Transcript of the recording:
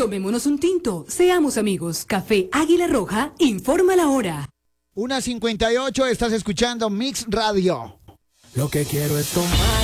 Tomémonos un tinto, seamos amigos. Café Águila Roja, informa la hora. 1:58, estás escuchando Mix Radio. Lo que quiero es tomar.